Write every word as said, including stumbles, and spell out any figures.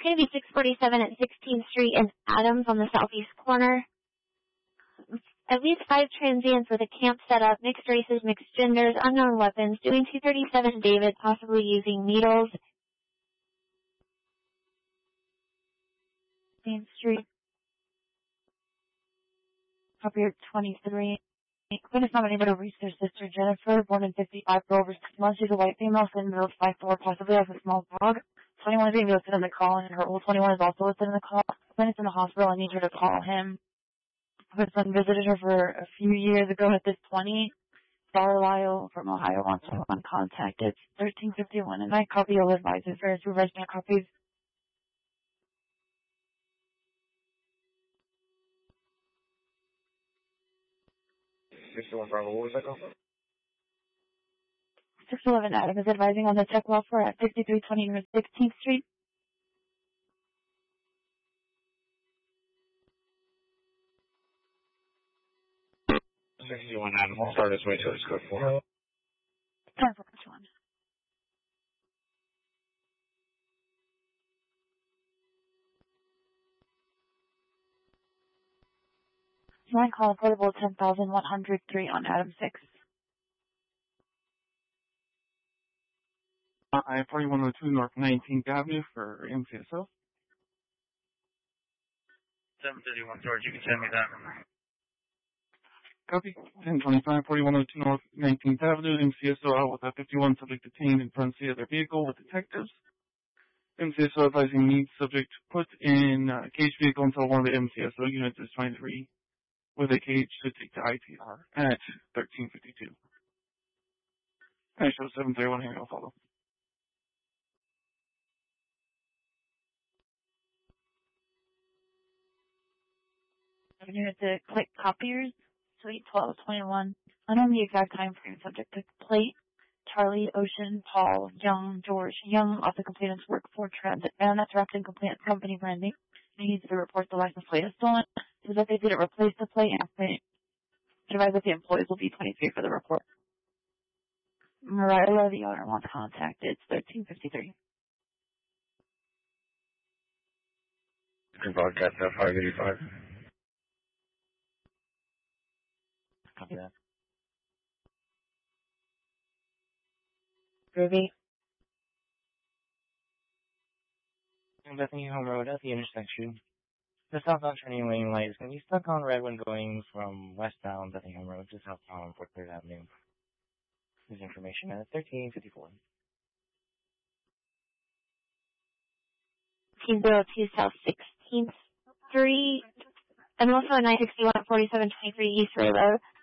going to be six forty-seven at sixteenth Street and Adams on the southeast corner. At least five transients with a camp set up, mixed races, mixed genders, unknown weapons, doing two thirty-seven David, possibly using needles. Main Street. Copy twenty-three. Witness not unable to reach their sister Jennifer, born in fifty-five, for over six months. She's a white female, sitting in the middle of five four, possibly has a small dog. twenty-one is being listed in the call, and her old twenty-one is also listed in the call. Witness in the hospital, I need her to call him. Her son visited her for a few years ago at this twenty. Carlisle from Ohio wants to contact. It's thirteen fifty-one, and I copy all advisors for two resident copies. sixty-one Bravo, what was that call? six eleven Adam is advising on the check welfare at fifty-three twenty North sixteenth Street. sixty-one Adam, I'll start this way till it's good for. Time for which one? Line call portable ten thousand one hundred three on Adam six. I forty-one oh two North nineteenth Avenue for M C S O. seven thirty-one George, you can send me that. Copy. ten twenty-five, forty-one oh two North nineteenth Avenue, M C S O out with a fifty-one subject detained in front seat of their vehicle with detectives. M C S O advising needs subject put in uh, cage vehicle until one of the M C S O units is twenty-three with a cage to take to I T R at thirteen fifty-two. I show seven thirty-one here, I'll follow. You have to click copiers. Suite twelve twenty-one. Unknown the exact time frame. Subject to plate. Charlie, Ocean, Paul, Young, George, Young, off the complainant's work for transit. And that's wrapped in complaint company branding. He needs to report the license plate is stolen. So that they didn't replace the plate and they advise that the employees will be twenty-three for the report. Mariah, the owner, wants contact. It's thirteen fifty-three. You can broadcast that five eighty-five. Copy that. Groovy. Bethany Home Road at the intersection. The southbound turning lane light is going to be stuck on red when going from westbound Bethany Home Road to southbound Fort Third Avenue. This information at thirteen fifty-four. fifteen oh two South sixteenth Street. And also nine sixty-one at forty-seven twenty-three East Railroad.